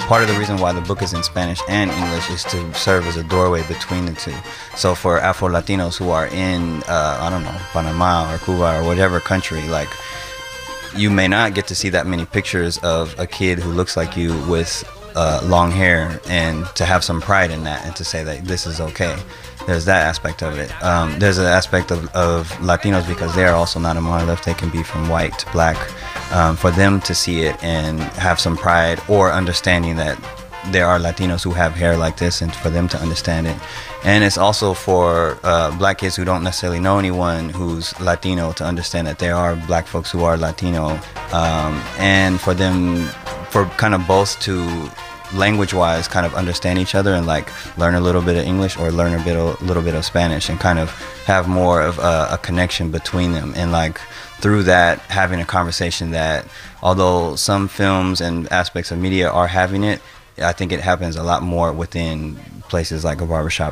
part of the reason why the book is in Spanish and English is to serve as a doorway between the two. So for Afro-Latinos who are in, I don't know, Panama or Cuba or whatever country, like, you may not get to see that many pictures of a kid who looks like you with long hair, and to have some pride in that and to say that this is okay. There's that aspect of it. There's an aspect of Latinos, because they are also not a monolith. They can be from white to black. For them to see it and have some pride or understanding that there are Latinos who have hair like this, and for them to understand it. And it's also for black kids who don't necessarily know anyone who's Latino to understand that there are black folks who are Latino, and for them, for kind of both to language-wise kind of understand each other and like learn a little bit of English or learn a little bit of Spanish, and kind of have more of a connection between them, and like through that having a conversation that, although some films and aspects of media are having it, I think it happens a lot more within places like a barbershop.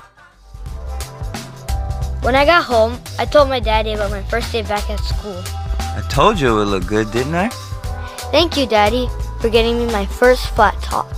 When I got home, I told my daddy about my first day back at school. I told you it would look good, didn't I? Thank you, Daddy, for getting me my first flat top.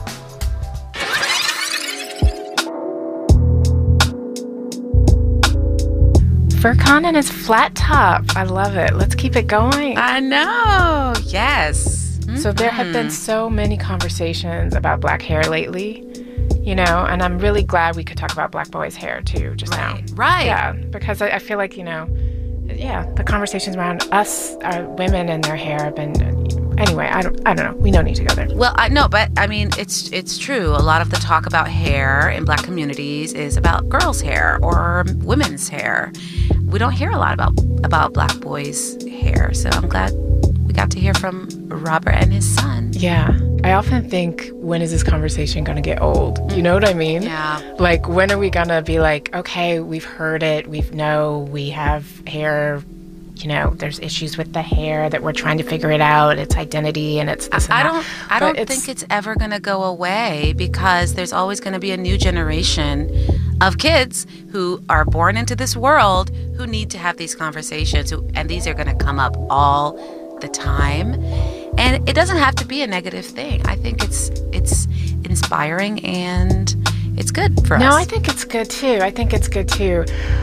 Furkan and his flat top. I love it. Let's keep it going. I know. Yes. So there have been so many conversations about black hair lately, you know, and I'm really glad we could talk about black boys' hair too just now. Right. Yeah, because I feel like, you know, yeah, the conversations around us, women and their hair have been, anyway, I don't know. We don't need to go there. Well, I know, but I mean, it's true. A lot of the talk about hair in black communities is about girls' hair or women's hair. We don't hear a lot about black boys' hair, so I'm glad we got to hear from Robert and his son. Yeah. I often think, when is this conversation going to get old? You know what I mean? Yeah. Like, when are we going to be like, okay, we've heard it. We have hair, you know, there's issues with the hair that we're trying to figure it out. It's identity and it's this and that. I don't think it's ever going to go away, because there's always going to be a new generation of kids who are born into this world who need to have these conversations, and these are going to come up all the time. And it doesn't have to be a negative thing. I think it's inspiring and it's good for us. No, I think it's good too.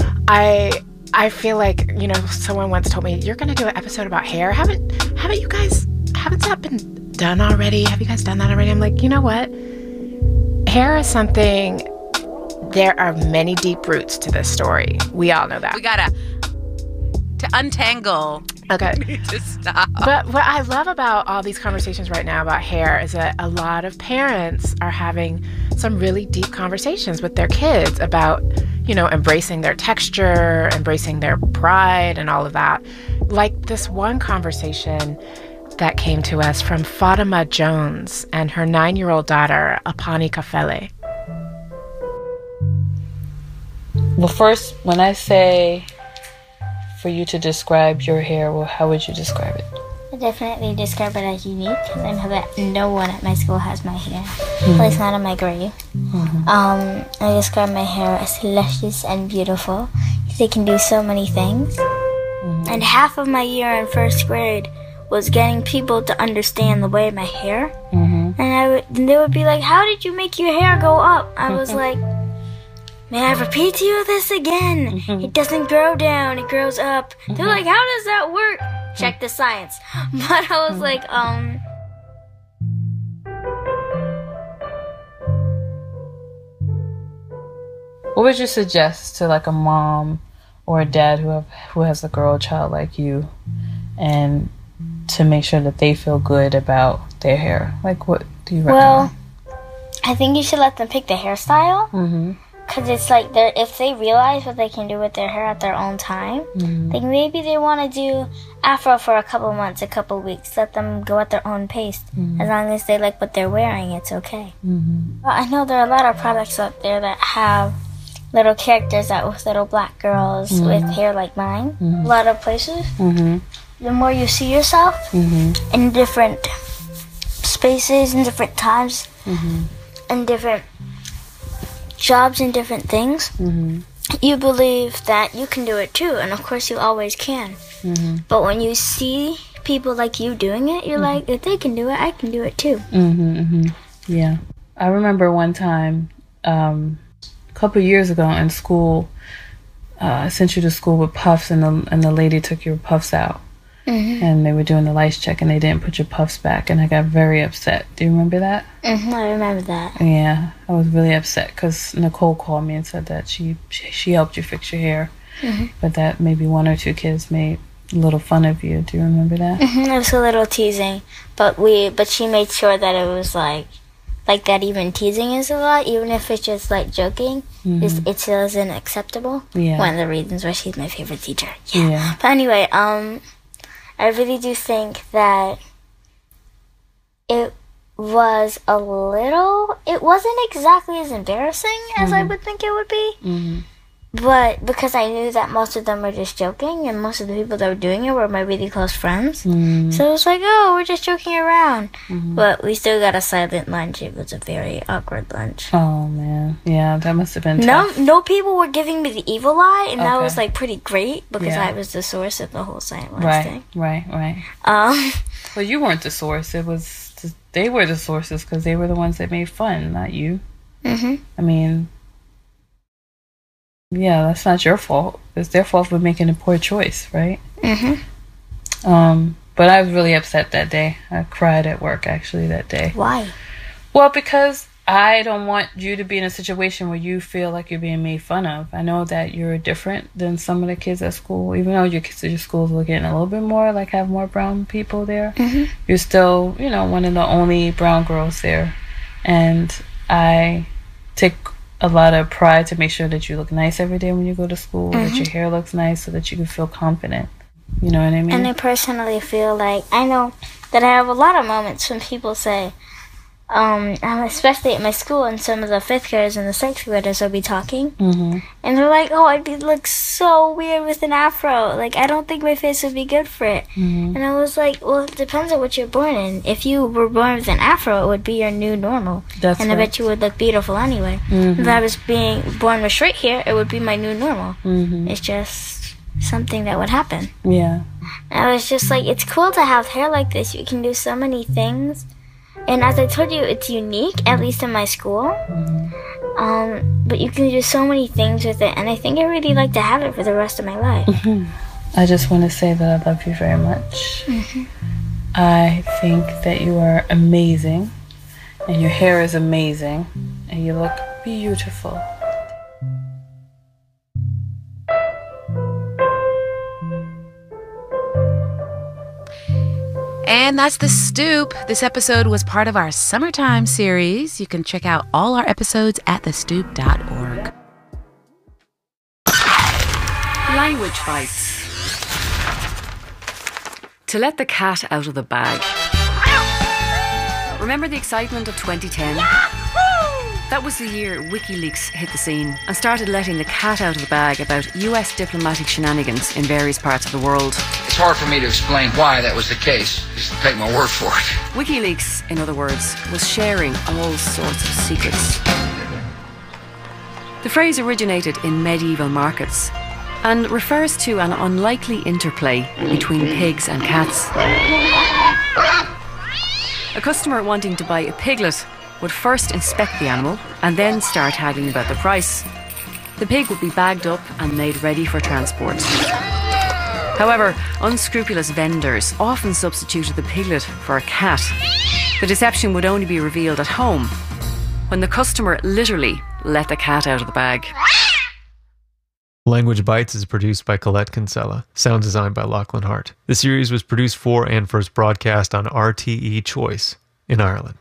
I feel like, you know, someone once told me, you're going to do an episode about hair. Haven't that been done already? Have you guys done that already? I'm like, you know what? Hair is something, there are many deep roots to this story. We all know that. We gotta to untangle. Okay. We need to stop. But what I love about all these conversations right now about hair is that a lot of parents are having some really deep conversations with their kids about, you know, embracing their texture, embracing their pride and all of that. Like this one conversation that came to us from Fatima Jones and her 9-year-old daughter, Apani Kafele. Well, first, when I say for you to describe your hair, well, how would you describe it? I definitely describe it as unique. I know that no one at my school has my hair, at least not in my grade. I describe my hair as luscious and beautiful, because it can do so many things. And half of my year in first grade was getting people to understand the way of my hair. And they would be like, how did you make your hair go up? I was like, may I repeat to you this again? It doesn't grow down, it grows up. They're like, how does that work? Check the science. But I was like, What would you suggest to like a mom or a dad who has a girl child like you, and to make sure that they feel good about their hair? Like, what do you recommend? well, I think you should let them pick the hairstyle. Because it's like, if they realize what they can do with their hair at their own time, like maybe they want to do afro for a couple months, a couple weeks. Let them go at their own pace. As long as they like what they're wearing, it's okay. Well, I know there are a lot of products out there that have little characters out with little black girls with hair like mine. A lot of places. The more you see yourself in different spaces, in different times, and different jobs and different things, you believe that you can do it too, and of course you always can. But when you see people like you doing it, you're like, if they can do it, I can do it too. Yeah. I remember one time, a couple years ago in school, I sent you to school with puffs, and the lady took your puffs out. And they were doing the lice check, and they didn't put your puffs back, and I got very upset. Do you remember that? I remember that. Yeah, I was really upset because Nicole called me and said that she helped you fix your hair, but that maybe 1 or 2 kids made a little fun of you. Do you remember that? It was a little teasing, but she made sure that it was like that. Even teasing is a lot, even if it's just like joking. It still isn't acceptable. Yeah. One of the reasons why she's my favorite teacher. Yeah. But anyway, I really do think that it wasn't exactly as embarrassing as I would think it would be. But because I knew that most of them were just joking, and most of the people that were doing it were my really close friends. So it was like, oh, we're just joking around. But we still got a silent lunch. It was a very awkward lunch. Oh, man. Yeah, that must have been tough. No people were giving me the evil eye, and that was like pretty great because I was the source of the whole silent lunch thing. Right. Well, you weren't the source. They were the sources because they were the ones that made fun, not you. I mean... Yeah, that's not your fault. It's their fault for making a poor choice, right? But I was really upset that day. I cried at work, actually, that day. Why? Well, because I don't want you to be in a situation where you feel like you're being made fun of. I know that you're different than some of the kids at school. Even though your kids at your schools are getting a little bit more, like have more brown people there, you're still, one of the only brown girls there. And I take a lot of pride to make sure that you look nice every day when you go to school, that your hair looks nice so that you can feel confident. You know what I mean? And I personally feel like, I know that I have a lot of moments when people say, especially at my school, and some of the 5th graders and the 6th graders will be talking, and they're like, oh, I'd look so weird with an afro. Like, I don't think my face would be good for it. And I was like, well, it depends on what you're born in. If you were born with an afro, it would be your new normal. That's and right. I bet you would look beautiful anyway. If I was being born with straight hair, it would be my new normal. It's just something that would happen. Yeah. And I was just like, it's cool to have hair like this. You can do so many things. And as I told you, it's unique, at least in my school. But you can do so many things with it, and I think I really like to have it for the rest of my life. I just want to say that I love you very much. I think that you are amazing, and your hair is amazing, and you look beautiful. And that's The Stoop. This episode was part of our summertime series. You can check out all our episodes at thestoop.org. Language Bites. To let the cat out of the bag. Remember the excitement of 2010? That was the year WikiLeaks hit the scene and started letting the cat out of the bag about US diplomatic shenanigans in various parts of the world. It's hard for me to explain why that was the case. Just take my word for it. WikiLeaks, in other words, was sharing all sorts of secrets. The phrase originated in medieval markets and refers to an unlikely interplay between pigs and cats. A customer wanting to buy a piglet would first inspect the animal and then start haggling about the price. The pig would be bagged up and made ready for transport. However, unscrupulous vendors often substituted the piglet for a cat. The deception would only be revealed at home, when the customer literally let the cat out of the bag. Language Bites is produced by Colette Kinsella, sound designed by Lachlan Hart. The series was produced for and first broadcast on RTE Choice in Ireland.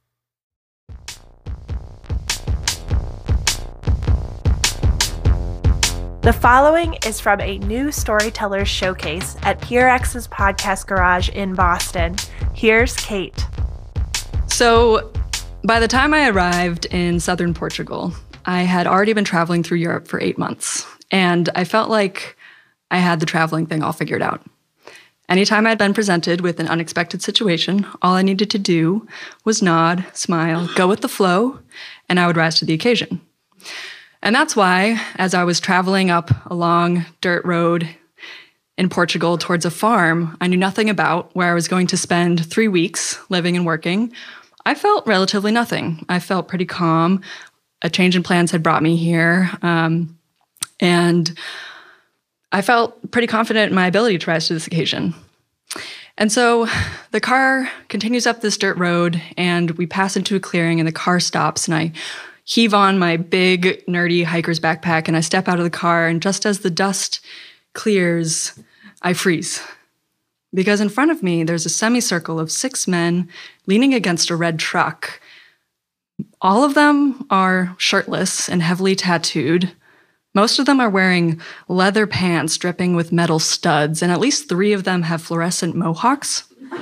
The following is from a new storytellers showcase at PRX's Podcast Garage in Boston. Here's Kate. So, by the time I arrived in southern Portugal, I had already been traveling through Europe for 8 months, and I felt like I had the traveling thing all figured out. Anytime I'd been presented with an unexpected situation, all I needed to do was nod, smile, go with the flow, and I would rise to the occasion. And that's why, as I was traveling up a long dirt road in Portugal towards a farm I knew nothing about, where I was going to spend 3 weeks living and working, I felt relatively nothing. I felt pretty calm. A change in plans had brought me here. And I felt pretty confident in my ability to rise to this occasion. And so the car continues up this dirt road, and we pass into a clearing, and the car stops, and I heave on my big, nerdy hiker's backpack, and I step out of the car, and just as the dust clears, I freeze. Because in front of me, there's a semicircle of 6 men leaning against a red truck. All of them are shirtless and heavily tattooed. Most of them are wearing leather pants dripping with metal studs, and at least 3 of them have fluorescent mohawks.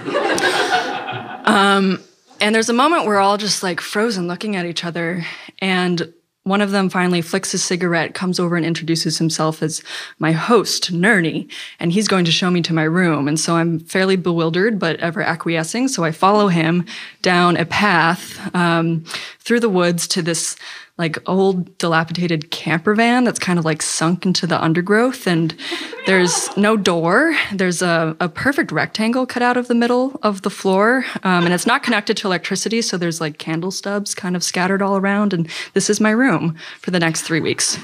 And there's a moment we're all just like frozen looking at each other, and one of them finally flicks his cigarette, comes over and introduces himself as my host, Nerney, and he's going to show me to my room. And so I'm fairly bewildered, but ever acquiescing. So I follow him down a path through the woods to this like old dilapidated camper van that's kind of like sunk into the undergrowth, and there's no door. There's a perfect rectangle cut out of the middle of the floor, and it's not connected to electricity, so there's like candle stubs kind of scattered all around, and this is my room for the next 3 weeks.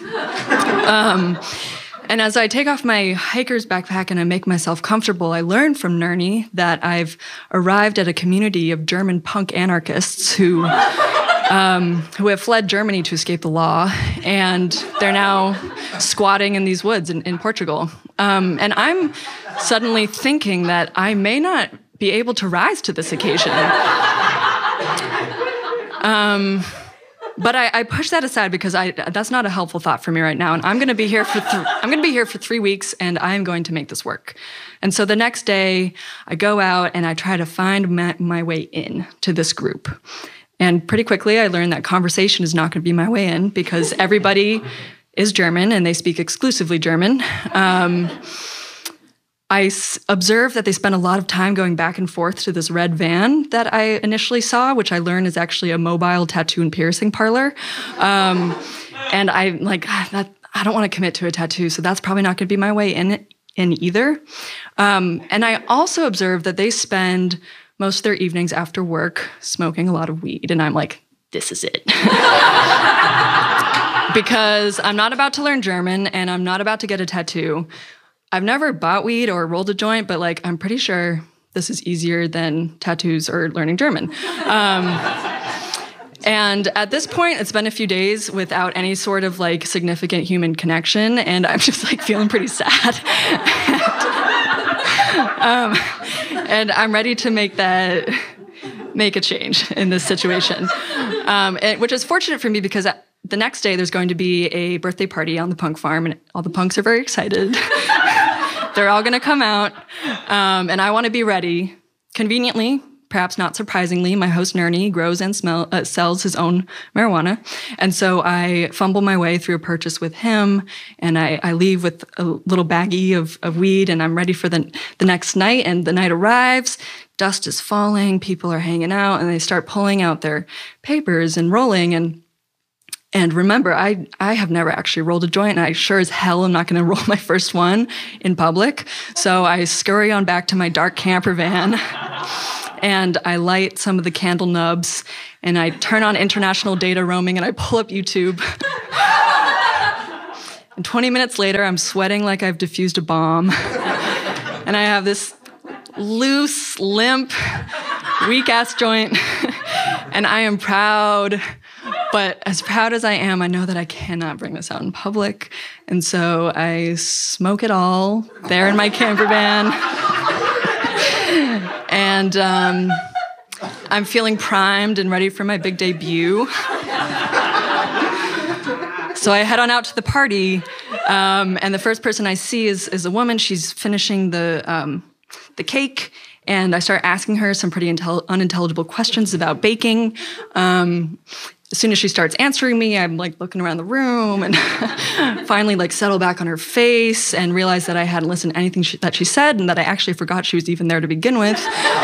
And as I take off my hiker's backpack and I make myself comfortable, I learn from Nerney that I've arrived at a community of German punk anarchists who have fled Germany to escape the law, and they're now squatting in these woods in Portugal. And I'm suddenly thinking that I may not be able to rise to this occasion. But I push that aside because that's not a helpful thought for me right now. And I'm going to be here for 3 weeks, and I'm going to make this work. And so the next day, I go out and I try to find my way in to this group. And pretty quickly, I learned that conversation is not going to be my way in because everybody is German and they speak exclusively German. I observed that they spent a lot of time going back and forth to this red van that I initially saw, which I learned is actually a mobile tattoo and piercing parlor. And I'm like, I don't want to commit to a tattoo, so that's probably not going to be my way in either. And I also observed that they spend most of their evenings after work smoking a lot of weed. And I'm like, this is it. Because I'm not about to learn German and I'm not about to get a tattoo. I've never bought weed or rolled a joint, but like, I'm pretty sure this is easier than tattoos or learning German. And at this point, it's been a few days without any sort of like significant human connection. And I'm just like feeling pretty sad. And I'm ready to make a change in this situation, which is fortunate for me because the next day there's going to be a birthday party on the punk farm, and all the punks are very excited. They're all going to come out, and I want to be ready. Conveniently, perhaps not surprisingly, my host Nerney grows and sells his own marijuana. And so I fumble my way through a purchase with him, and I leave with a little baggie of weed, and I'm ready for the next night. And the night arrives, dust is falling, people are hanging out, and they start pulling out their papers and rolling. And remember, I have never actually rolled a joint, and I sure as hell am not going to roll my first one in public. So I scurry on back to my dark camper van, and I light some of the candle nubs, and I turn on international data roaming, and I pull up YouTube. And 20 minutes later, I'm sweating like I've defused a bomb. And I have this loose, limp, weak-ass joint, and I am proud. But as proud as I am, I know that I cannot bring this out in public. And so I smoke it all there in my camper van. And I'm feeling primed and ready for my big debut. So I head on out to the party, and the first person I see is a woman. She's finishing the cake, and I start asking her some pretty unintelligible questions about baking. As soon as she starts answering me, I'm like looking around the room and finally like settle back on her face and realize that I hadn't listened to anything that she said and that I actually forgot she was even there to begin with.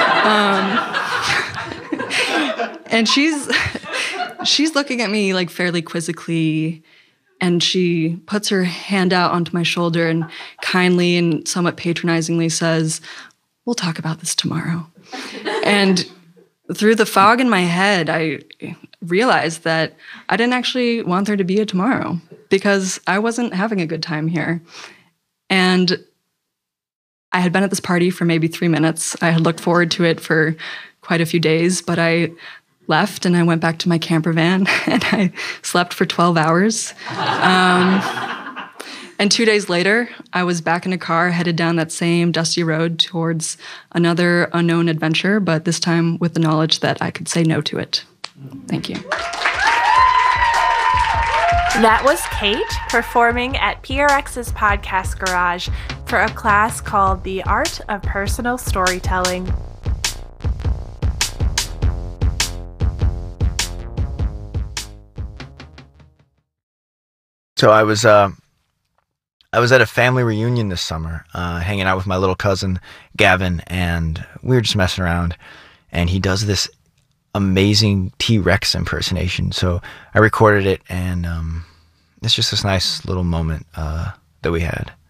And she's looking at me like fairly quizzically, and she puts her hand out onto my shoulder and kindly and somewhat patronizingly says, "We'll talk about this tomorrow." And through the fog in my head, I realized that I didn't actually want there to be a tomorrow because I wasn't having a good time here. And I had been at this party for maybe 3 minutes. I had looked forward to it for quite a few days, but I left and I went back to my camper van and I slept for 12 hours. And 2 days later, I was back in a car headed down that same dusty road towards another unknown adventure, but this time with the knowledge that I could say no to it. Thank you. That was Kate performing at PRX's Podcast Garage for a class called The Art of Personal Storytelling. So I was at a family reunion this summer, hanging out with my little cousin, Gavin, and we were just messing around, and he does this amazing T-Rex impersonation. So I recorded it, and it's just this nice little moment that we had.